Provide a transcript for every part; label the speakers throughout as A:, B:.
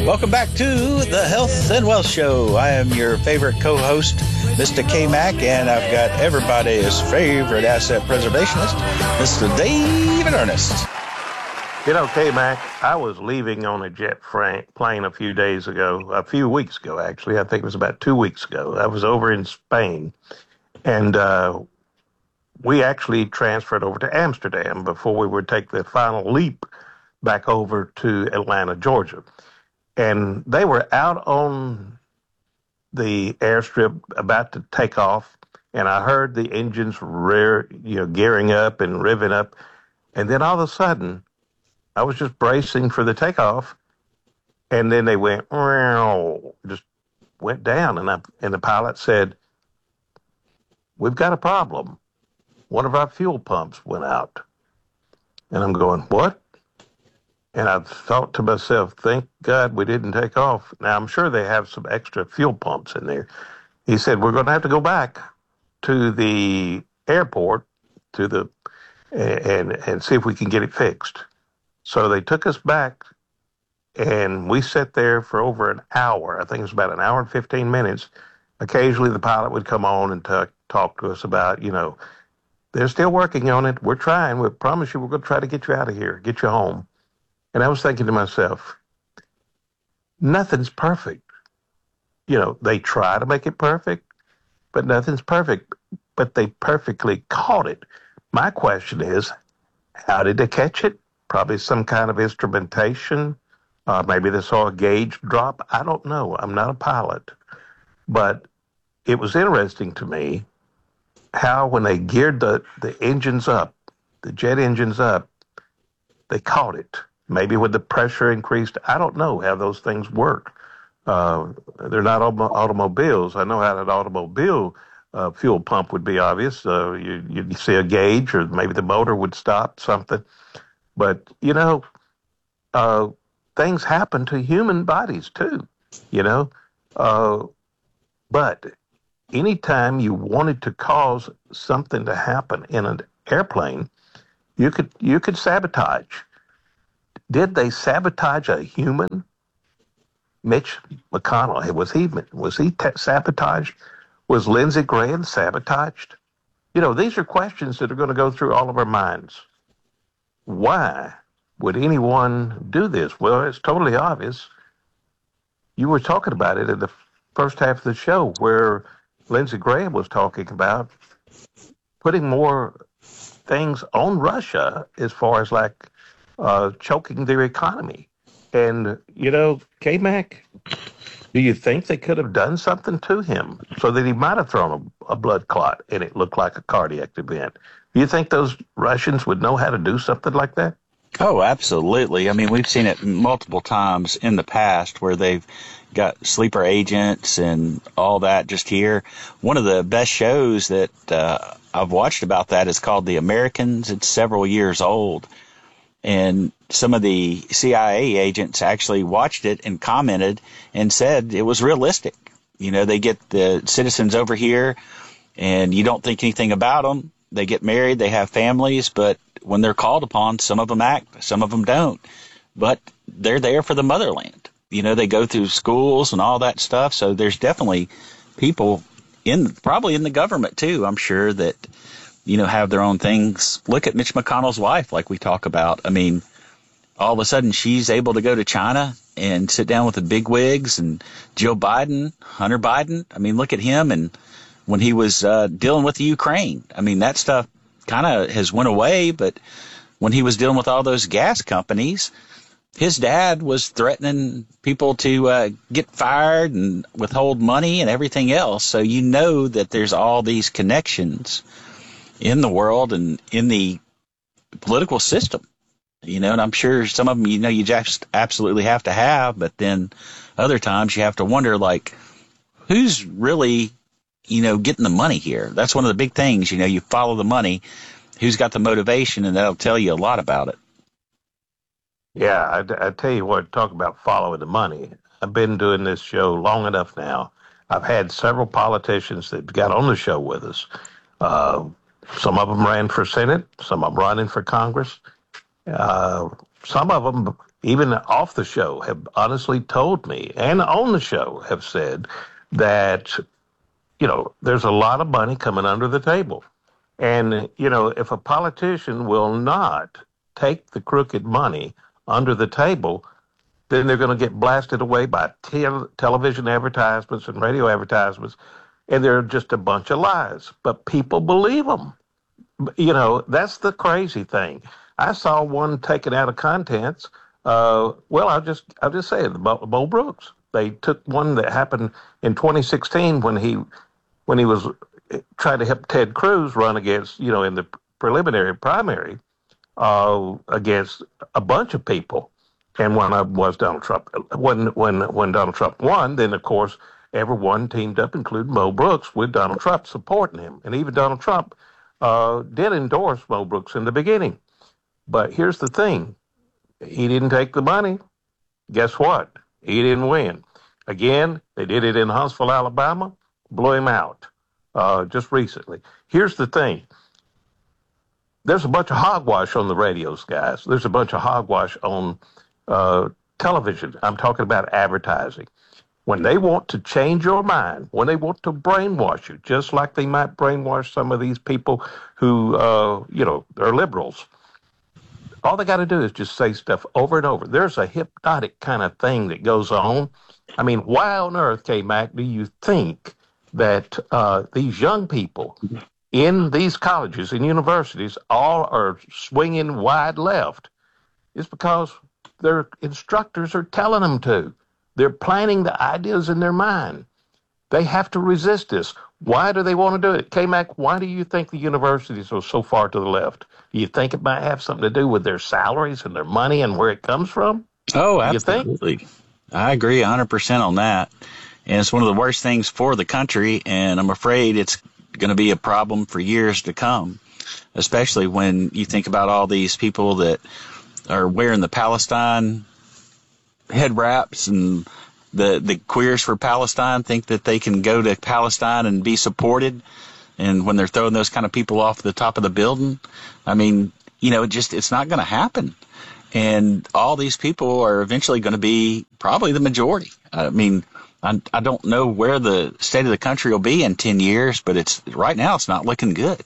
A: Welcome back to the Health and Wealth Show. I am your favorite co-host, Mr. K-Mac, and I've got everybody's favorite asset preservationist, Mr. David Ernest.
B: You know, K-Mac, I was leaving on a jet plane a few weeks ago, actually. I think it was about 2 weeks ago. I was over in Spain, and we actually transferred over to Amsterdam before we would take the final leap back over to Atlanta, Georgia. And they were out on the airstrip about to take off, and I heard the engines gearing up and revving up. And then all of a sudden, I was just bracing for the takeoff, and then they just went down, and the pilot said, "We've got a problem. One of our fuel pumps went out." And I'm going, "What?" And I thought to myself, thank God we didn't take off. Now, I'm sure they have some extra fuel pumps in there. He said, "We're going to have to go back to the airport and see if we can get it fixed." So they took us back, and we sat there for over an hour. I think it was about an hour and 15 minutes. Occasionally, the pilot would come on and talk to us about, they're still working on it. We're trying. We promise you we're going to try to get you out of here, get you home. And I was thinking to myself, nothing's perfect. They try to make it perfect, but nothing's perfect. But they perfectly caught it. My question is, how did they catch it? Probably some kind of instrumentation. Maybe they saw a gauge drop. I don't know. I'm not a pilot. But it was interesting to me how when they geared the engines up, the jet engines up, they caught it. Maybe when the pressure increased. I don't know how those things work. They're not automobiles. I know how an automobile fuel pump would be obvious. You'd see a gauge, or maybe the motor would stop, something. But, things happen to human bodies too, But anytime you wanted to cause something to happen in an airplane, you could sabotage. Did they sabotage a human? Mitch McConnell, was he sabotaged? Was Lindsey Graham sabotaged? These are questions that are going to go through all of our minds. Why would anyone do this? Well, it's totally obvious. You were talking about it in the first half of the show, where Lindsey Graham was talking about putting more things on Russia as far as choking their economy. And, K-Mac, do you think they could have done something to him so that he might have thrown a blood clot and it looked like a cardiac event? Do you think those Russians would know how to do something like that?
A: Oh, absolutely. I mean, we've seen it multiple times in the past where they've got sleeper agents and all that just here. One of the best shows that I've watched about that is called The Americans. It's several years old. And some of the CIA agents actually watched it and commented and said it was realistic. They get the citizens over here and you don't think anything about them. They get married, they have families, but when they're called upon, some of them act, some of them don't. But they're there for the motherland. They go through schools and all that stuff. So there's definitely people probably in the government too, I'm sure, that have their own things. Look at Mitch McConnell's wife, like we talk about. I mean, all of a sudden she's able to go to China and sit down with the bigwigs, and Joe Biden, Hunter Biden. I mean, look at him. And when he was dealing with the Ukraine, I mean, that stuff kind of has went away. But when he was dealing with all those gas companies, his dad was threatening people to get fired and withhold money and everything else. So that there's all these connections in the world and in the political system, and I'm sure some of them, you just absolutely have to have, but then other times you have to wonder, who's really, getting the money here? That's one of the big things, you follow the money, who's got the motivation, and that'll tell you a lot about it.
B: Yeah, I tell you what, talk about following the money. I've been doing this show long enough now. I've had several politicians that got on the show with us. Some of them ran for Senate. Some of them running for Congress. Some of them, even off the show, have honestly told me, and on the show have said that, there's a lot of money coming under the table. And, if a politician will not take the crooked money under the table, then they're going to get blasted away by television advertisements and radio advertisements, and they're just a bunch of lies. But people believe them. That's the crazy thing. I saw one taken out of context. I'll just say it, Bo Brooks. They took one that happened in 2016 when he was trying to help Ted Cruz run against, in the preliminary primary against a bunch of people. And one of them was Donald Trump. When Donald Trump won, then, of course, everyone teamed up, including Mo Brooks, with Donald Trump supporting him. And even Donald Trump did endorse Mo Brooks in the beginning. But here's the thing. He didn't take the money. Guess what? He didn't win. Again, they did it in Huntsville, Alabama. Blew him out just recently. Here's the thing. There's a bunch of hogwash on the radios, guys. There's a bunch of hogwash on television. I'm talking about advertising. When they want to change your mind, when they want to brainwash you, just like they might brainwash some of these people who, are liberals, all they got to do is just say stuff over and over. There's a hypnotic kind of thing that goes on. I mean, why on earth, K-Mac, do you think that these young people in these colleges and universities all are swinging wide left? It's because their instructors are telling them to. They're planting the ideas in their mind. They have to resist this. Why do they want to do it? K-Mac, why do you think the universities are so far to the left? Do you think it might have something to do with their salaries and their money and where it comes from?
A: Oh, absolutely. I agree 100% on that. And it's one of the worst things for the country, and I'm afraid it's going to be a problem for years to come, especially when you think about all these people that are wearing the Palestine head wraps, and the queers for Palestine think that they can go to Palestine and be supported. And when they're throwing those kind of people off the top of the building, I mean, it's not going to happen. And all these people are eventually going to be probably the majority. I mean, I don't know where the state of the country will be in 10 years, but right now it's not looking good.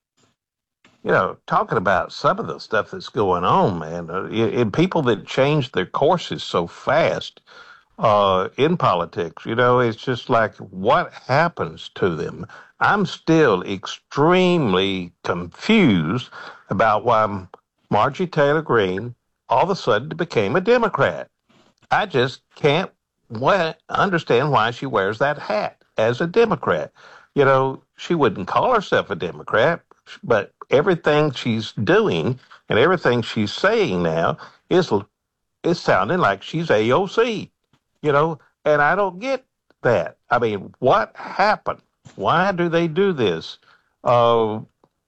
B: Talking about some of the stuff that's going on, man, and people that change their courses so fast in politics, it's just like, what happens to them? I'm still extremely confused about why Marjorie Taylor Greene all of a sudden became a Democrat. I just can't understand why she wears that hat as a Democrat. She wouldn't call herself a Democrat, but everything she's doing and everything she's saying now is sounding like she's AOC, and I don't get that. I mean, what happened? Why do they do this? And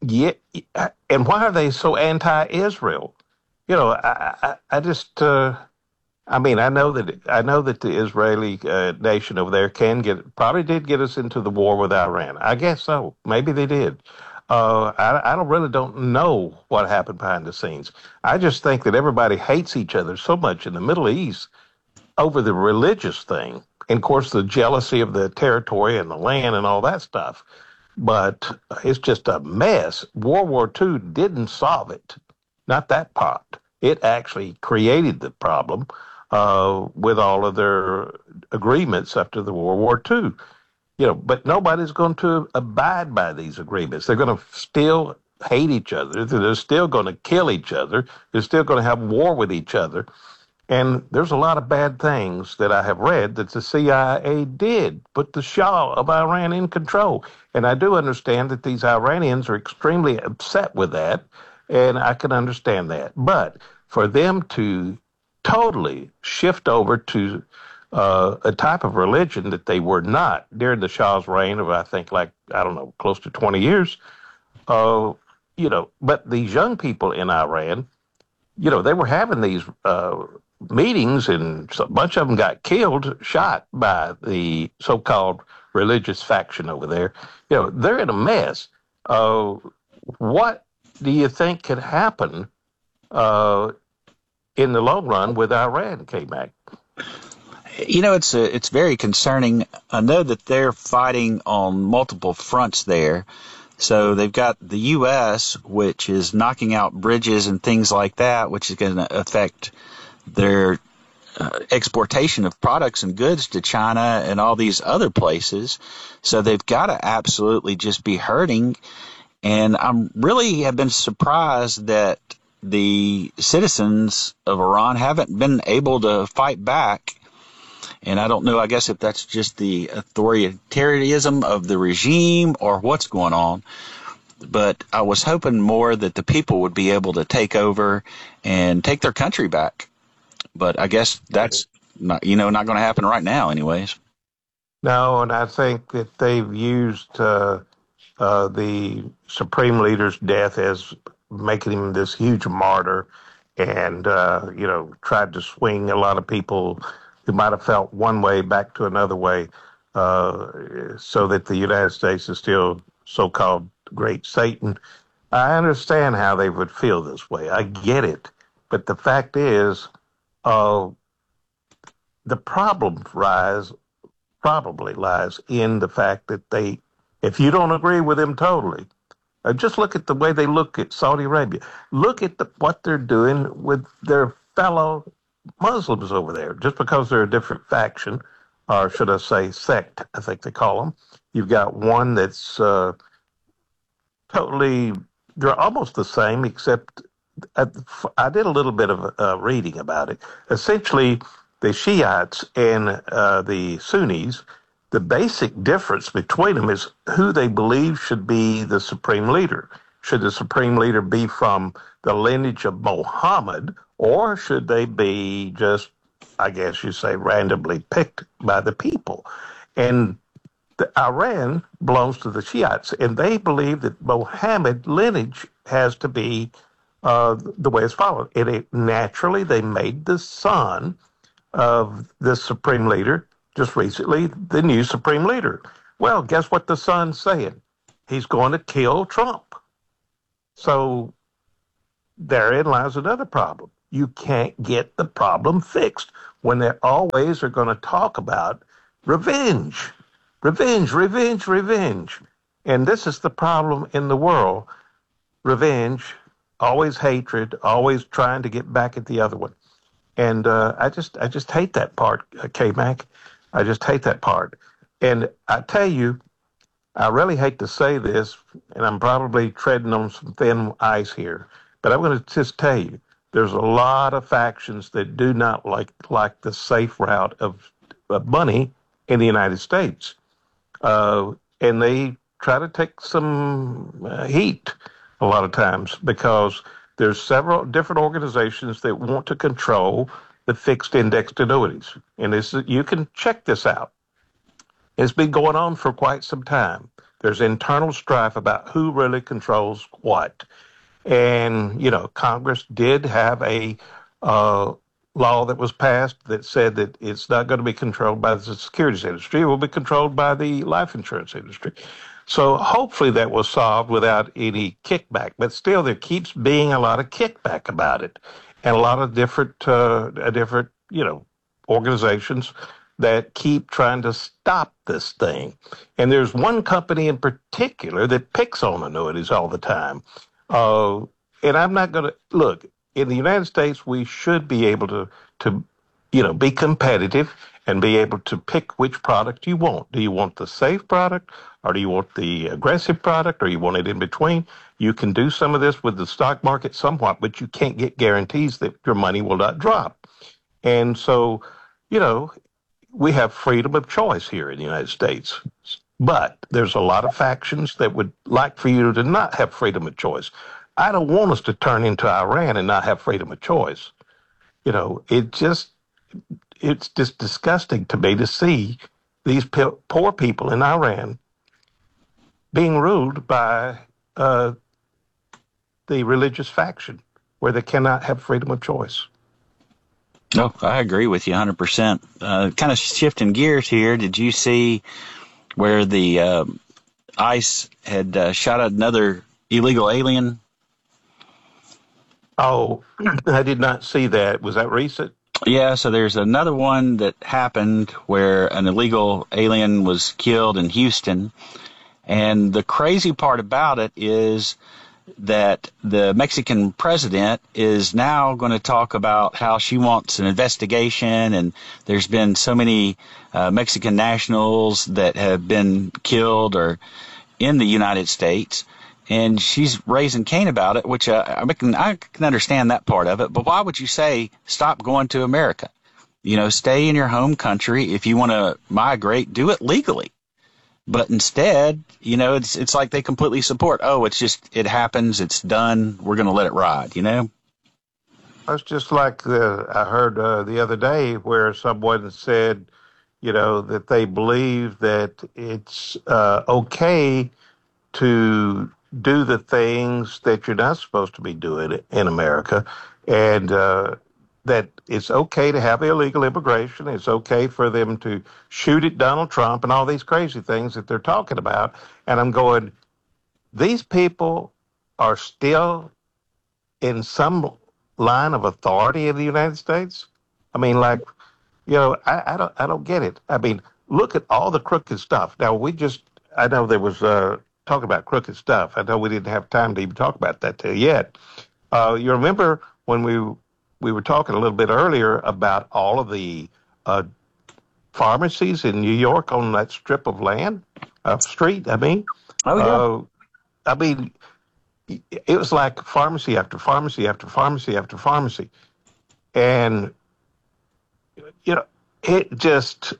B: why are they so anti-Israel? I just, I know that the Israeli nation over there probably did get us into the war with Iran. I guess so. Maybe they did. I don't know what happened behind the scenes. I just think that everybody hates each other so much in the Middle East over the religious thing. And, of course, the jealousy of the territory and the land and all that stuff. But it's just a mess. World War II didn't solve it. Not that part. It actually created the problem with all of their agreements after the World War II. But nobody's going to abide by these agreements. They're going to still hate each other. They're still going to kill each other. They're still going to have war with each other. And there's a lot of bad things that I have read that the CIA did put the Shah of Iran in control. And I do understand that these Iranians are extremely upset with that, and I can understand that. But for them to totally shift over to a type of religion that they were not during the Shah's reign of, I think, close to 20 years, but these young people in Iran, they were having these meetings, and a bunch of them got shot by the so-called religious faction over there. They're in a mess. What do you think could happen in the long run with Iran, K-Mac.
A: It's very concerning. I know that they're fighting on multiple fronts there. So they've got the U.S., which is knocking out bridges and things like that, which is going to affect their exportation of products and goods to China and all these other places. So they've got to absolutely just be hurting. And I'm really have been surprised that the citizens of Iran haven't been able to fight back. And I don't know, I guess if that's just the authoritarianism of the regime or what's going on. But I was hoping more that the people would be able to take over and take their country back. But I guess that's not going to happen right now anyways.
B: No, and I think that they've used the Supreme Leader's death as making him this huge martyr and, tried to swing a lot of people who might have felt one way back to another way, so that the United States is still so-called great Satan. I understand how they would feel this way. I get it. But the fact is, the problem probably lies in the fact that if you don't agree with them totally, just look at the way they look at Saudi Arabia. Look at what they're doing with their fellow Muslims over there. Just because they're a different faction, or should I say sect, I think they call them. You've got one that's totally, they're almost the same, except I did a little bit of reading about it. Essentially, the Shiites and the Sunnis, the basic difference between them is who they believe should be the supreme leader. Should the supreme leader be from the lineage of Muhammad, or should they be just, I guess you say, randomly picked by the people? And Iran belongs to the Shiites, and they believe that Muhammad lineage has to be the way it's followed. Naturally, they made the son of the supreme leader just recently the new supreme leader. Well, guess what the son's saying? He's going to kill Trump. So therein lies another problem. You can't get the problem fixed when they always are going to talk about revenge. Revenge, revenge, revenge. And this is the problem in the world. Revenge, always hatred, always trying to get back at the other one. And I just hate that part, K-Mac. I just hate that part. And I tell you, I really hate to say this, and I'm probably treading on some thin ice here, but I'm going to just tell you, there's a lot of factions that do not like the safe route of money in the United States. And they try to take some heat a lot of times because there's several different organizations that want to control the fixed indexed annuities. And you can check this out. It's been going on for quite some time. There's internal strife about who really controls what. And, Congress did have a law that was passed that said that it's not going to be controlled by the securities industry. It will be controlled by the life insurance industry. So hopefully that was solved without any kickback. But still, there keeps being a lot of kickback about it. And a lot of different organizations that keep trying to stop this thing. And there's one company in particular that picks on annuities all the time. And I'm not going to look in the United States. We should be able to be competitive and be able to pick which product you want. Do you want the safe product, or do you want the aggressive product, or you want it in between? You can do some of this with the stock market somewhat, but you can't get guarantees that your money will not drop. And so, we have freedom of choice here in the United States. But there's a lot of factions that would like for you to not have freedom of choice. I don't want us to turn into Iran and not have freedom of choice. It's just disgusting to me to see these poor people in Iran being ruled by the religious faction where they cannot have freedom of choice.
A: No, I agree with you 100%. Kind of shifting gears here, did you see where the ICE had shot another illegal alien?
B: Oh, I did not see that. Was that recent?
A: Yeah, so there's another one that happened where an illegal alien was killed in Houston. And the crazy part about it is that the Mexican president is now going to talk about how she wants an investigation, and there's been so many Mexican nationals that have been killed or in the United States, and she's raising Cain about it, which I can understand that part of it. But why would you say stop going to America? Stay in your home country. If you want to migrate, do it legally. But instead, it's like they completely support, it happens, it's done, we're going to let it ride,
B: That's just like I heard the other day where someone said, that they believe that it's okay to do the things that you're not supposed to be doing in America, and that it's okay to have illegal immigration. It's okay for them to shoot at Donald Trump and all these crazy things that they're talking about. And I'm going, these people are still in some line of authority in the United States. I mean, like, I don't get it. I mean, look at all the crooked stuff. Now, I know there was talking about crooked stuff. I know we didn't have time to even talk about that yet. You remember when we were talking a little bit earlier about all of the pharmacies in New York on that strip of land, street, I mean.
A: Oh, yeah.
B: I mean, it was like pharmacy after pharmacy after pharmacy after pharmacy. And, it just,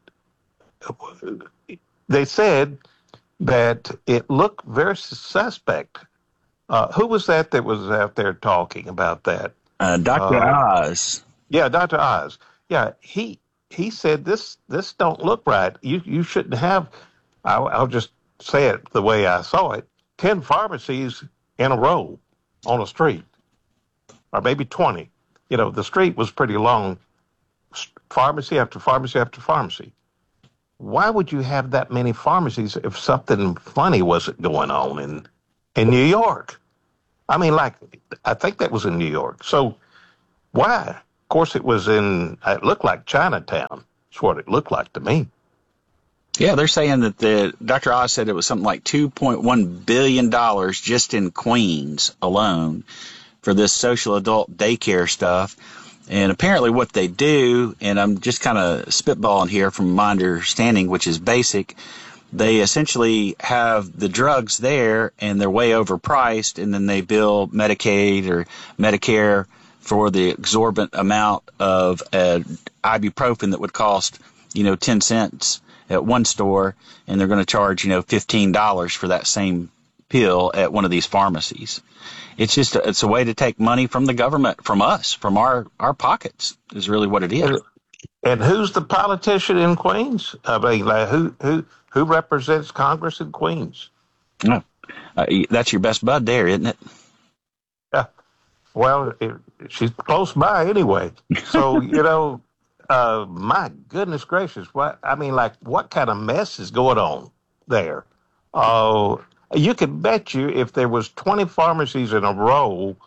B: they said that it looked very suspect. Who was that was out there talking about that?
A: Dr. Oz.
B: Yeah, Dr. Oz. Yeah, he said this don't look right. You shouldn't have. I'll just say it the way I saw it. 10 pharmacies in a row on a street, or maybe 20. The street was pretty long. Pharmacy after pharmacy after pharmacy. Why would you have that many pharmacies if something funny wasn't going on in New York? I mean, I think that was in New York. So why? Of course, it looked like Chinatown. That's what it looked like to me.
A: Yeah, they're saying that Dr. Oz said it was something like $2.1 billion just in Queens alone for this social adult daycare stuff. And apparently what they do, and I'm just kind of spitballing here from my understanding, which is basic, they essentially have the drugs there and they're way overpriced, and then they bill Medicaid or Medicare for the exorbitant amount of ibuprofen that would cost, 10 cents at one store, and they're going to charge, $15 for that same pill at one of these pharmacies. It's a way to take money from the government, from us, from our pockets, is really what it is.
B: And who's the politician in Queens? I mean, who represents Congress in Queens?
A: No, that's your best bud there, isn't it?
B: Yeah. Well, she's close by anyway. So, my goodness gracious, what kind of mess is going on there? You could bet you if there was 20 pharmacies in a row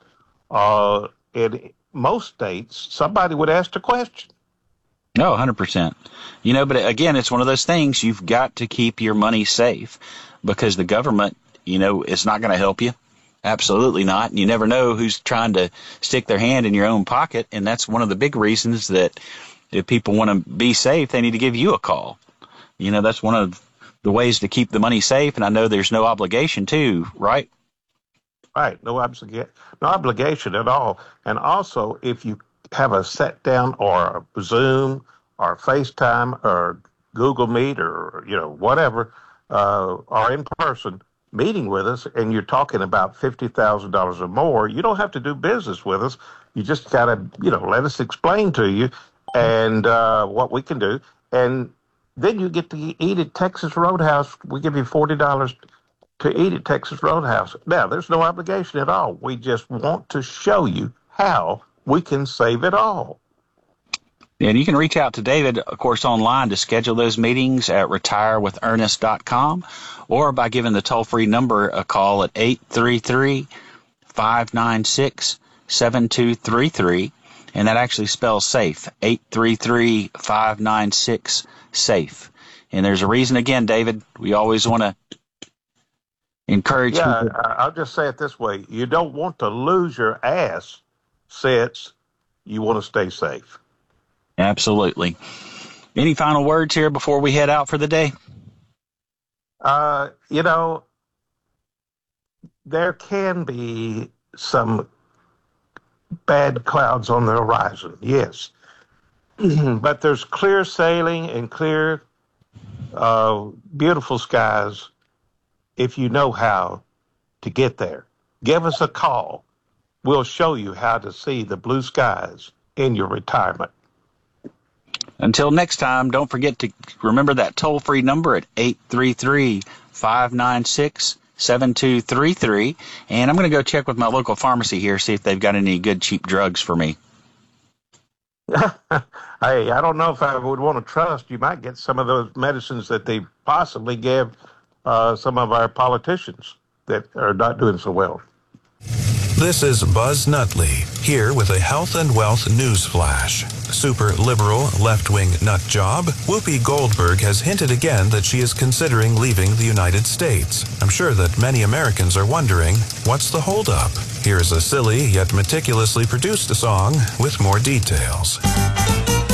B: in most states, somebody would ask the question.
A: No, 100%. But again, it's one of those things, you've got to keep your money safe because the government, is not going to help you. Absolutely not. And you never know who's trying to stick their hand in your own pocket. And that's one of the big reasons that if people want to be safe, they need to give you a call. That's one of the ways to keep the money safe. And I know there's no obligation too, right?
B: Right. No obligation at all. And also, if you have a sit down or a Zoom or FaceTime or Google Meet or, whatever, or in person meeting with us, and you're talking about $50,000 or more, you don't have to do business with us. You just got to, let us explain to you and what we can do. And then you get to eat at Texas Roadhouse. We give you $40 to eat at Texas Roadhouse. Now, there's no obligation at all. We just want to show you how we can save it all.
A: And you can reach out to David, of course, online to schedule those meetings at retirewithernest.com or by giving the toll-free number a call at 833-596-6349. 833-596-7233. And that actually spells SAFE, 833-596-SAFE. And there's a reason, again, David, we always want to encourage people.
B: I'll just say it this way. You don't want to lose your assets. You want to stay safe.
A: Absolutely. Any final words here before we head out for the day?
B: There can be some bad clouds on the horizon, yes. But there's clear sailing and clear, beautiful skies if you know how to get there. Give us a call. We'll show you how to see the blue skies in your retirement.
A: Until next time, don't forget to remember that toll-free number at 833-596-7233. And I'm going to go check with my local pharmacy here, see if they've got any good, cheap drugs for me.
B: Hey, I don't know if I would want to trust. You might get some of those medicines that they possibly give some of our politicians that are not doing so well.
C: This is Buzz Nutley, here with a health and wealth news flash. Super liberal, left-wing nut job, Whoopi Goldberg has hinted again that she is considering leaving the United States. I'm sure that many Americans are wondering, what's the holdup? Here's a silly yet meticulously produced song with more details.